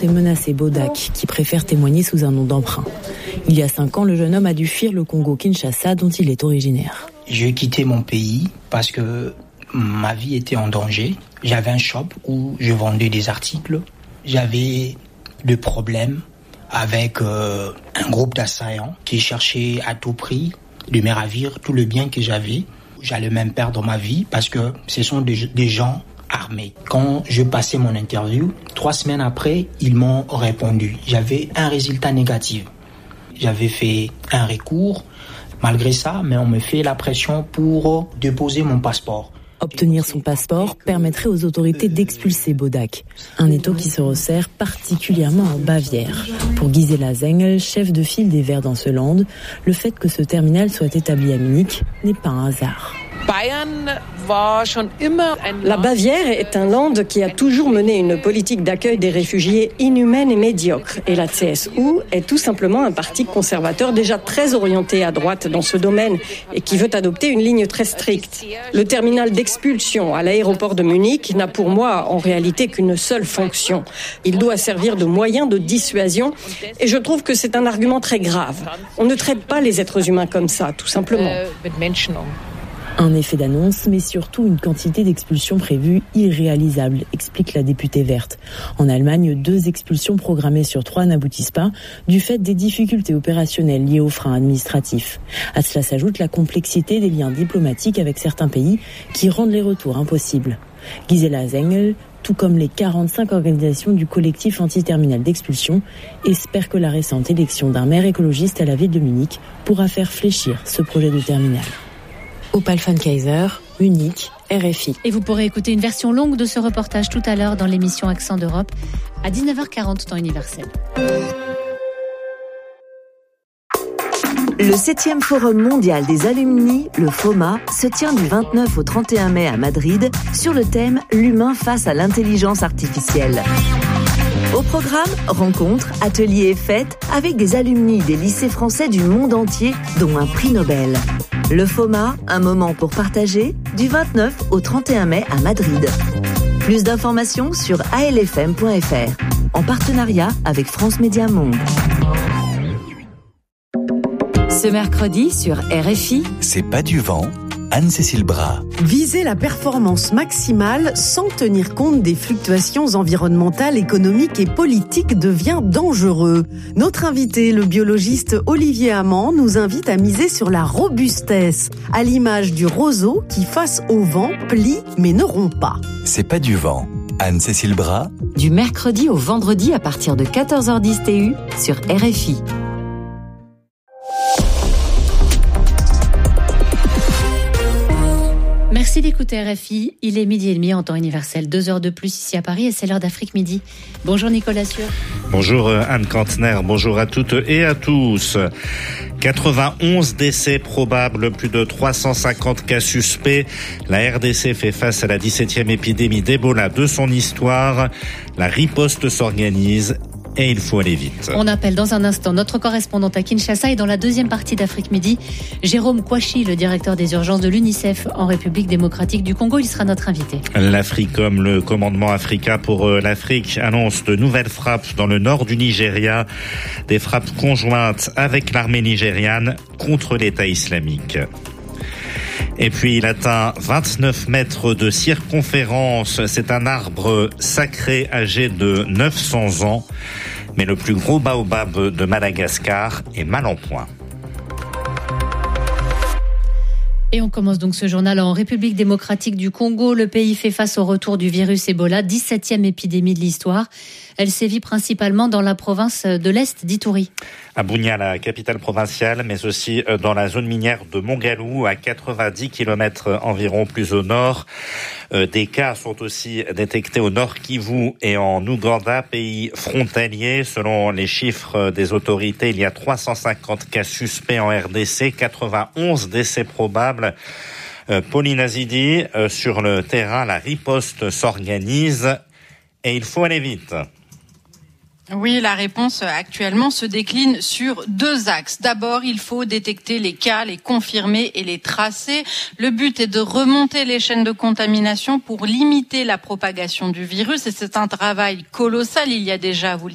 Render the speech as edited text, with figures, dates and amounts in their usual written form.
fait menacer Bodak, qui préfère témoigner sous un nom d'emprunt. Il y a 5 ans, le jeune homme a dû fuir le Congo-Kinshasa dont il est originaire. J'ai quitté mon pays parce que ma vie était en danger. J'avais un shop où je vendais des articles. J'avais des problèmes avec un groupe d'assaillants qui cherchaient à tout prix de me ravir tout le bien que j'avais. J'allais même perdre ma vie parce que ce sont des gens armés. Quand je passais mon interview, 3 semaines après, ils m'ont répondu. J'avais un résultat négatif. J'avais fait un recours. Malgré ça, mais on me fait la pression pour déposer mon passeport. Obtenir son passeport permettrait aux autorités d'expulser Bodak, un étau qui se resserre particulièrement en Bavière. Pour Gisela Zengel, chef de file des Verts dans ce land, le fait que ce terminal soit établi à Munich n'est pas un hasard. La Bavière est un land qui a toujours mené une politique d'accueil des réfugiés inhumaine et médiocre. Et la CSU est tout simplement un parti conservateur déjà très orienté à droite dans ce domaine et qui veut adopter une ligne très stricte. Le terminal d'expulsion à l'aéroport de Munich n'a pour moi en réalité qu'une seule fonction. Il doit servir de moyen de dissuasion et je trouve que c'est un argument très grave. On ne traite pas les êtres humains comme ça, tout simplement. Un effet d'annonce, mais surtout une quantité d'expulsions prévues irréalisable, explique la députée verte. En Allemagne, 2 expulsions programmées sur 3 n'aboutissent pas, du fait des difficultés opérationnelles liées aux freins administratifs. À cela s'ajoute la complexité des liens diplomatiques avec certains pays qui rendent les retours impossibles. Gisela Zengel, tout comme les 45 organisations du collectif anti-terminal d'expulsion, espère que la récente élection d'un maire écologiste à la ville de Munich pourra faire fléchir ce projet de terminal. Opal von Kaiser, Munich, RFI. Et vous pourrez écouter une version longue de ce reportage tout à l'heure dans l'émission Accent d'Europe à 19h40 temps universel. Le 7e Forum mondial des alumni, le FOMA, se tient du 29 au 31 mai à Madrid sur le thème « L'humain face à l'intelligence artificielle ». Au programme, rencontres, ateliers et fêtes avec des alumni des lycées français du monde entier, dont un prix Nobel. Le FOMA, un moment pour partager, du 29 au 31 mai à Madrid. Plus d'informations sur alfm.fr, en partenariat avec France Média Monde. Ce mercredi sur RFI, C'est pas du vent, Anne-Cécile Bras. Viser la performance maximale sans tenir compte des fluctuations environnementales, économiques et politiques devient dangereux. Notre invité, le biologiste Olivier Amand, nous invite à miser sur la robustesse, à l'image du roseau qui, face au vent, plie mais ne rompt pas. C'est pas du vent, Anne-Cécile Bras. du mercredi au vendredi à partir de 14h10 TU sur RFI. Merci d'écouter RFI. Il est 12h30 en temps universel. 2 heures de plus ici à Paris et c'est l'heure d'Afrique Midi. Bonjour Nicolas Sûr. Bonjour Anne Cantner. Bonjour à toutes et à tous. 91 décès probables, plus de 350 cas suspects. La RDC fait face à la 17e épidémie d'Ebola de son histoire. La riposte s'organise. Et il faut aller vite. On appelle dans un instant notre correspondante à Kinshasa et dans la deuxième partie d'Afrique Midi, Jérôme Kouachi, le directeur des urgences de l'UNICEF en République démocratique du Congo. Il sera notre invité. L'Africom, le commandement Africa pour l'Afrique, annonce de nouvelles frappes dans le nord du Nigeria. Des frappes conjointes avec l'armée nigériane contre l'État islamique. Et puis il atteint 29 mètres de circonférence. C'est un arbre sacré âgé de 900 ans. Mais le plus gros baobab de Madagascar est mal en point. Et on commence donc ce journal en République démocratique du Congo. Le pays fait face au retour du virus Ebola, 17e épidémie de l'histoire. Elle sévit principalement dans la province de l'Est d'Ituri. À Bunia, la capitale provinciale, mais aussi dans la zone minière de Mongalou, à 90 km environ plus au nord. Des cas sont aussi détectés au nord Kivu et en Ouganda, pays frontalier. Selon les chiffres des autorités, il y a 350 cas suspects en RDC, 91 décès probables. Pauline Azidi, sur le terrain, la riposte s'organise et il faut aller vite. Oui, la réponse actuellement se décline sur 2 axes. D'abord, il faut détecter les cas, les confirmer et les tracer. Le but est de remonter les chaînes de contamination pour limiter la propagation du virus et c'est un travail colossal. Il y a déjà, vous